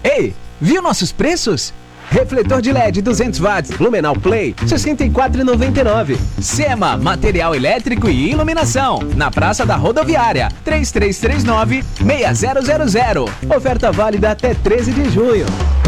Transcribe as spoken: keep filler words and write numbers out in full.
Ei, viu nossos preços? Refletor de L E D duzentos watts, Lumenau Play, sessenta e quatro reais e noventa e nove centavos. SEMA, material elétrico e iluminação, na Praça da Rodoviária, três três três nove, seis zero zero zero. Oferta válida até treze de junho.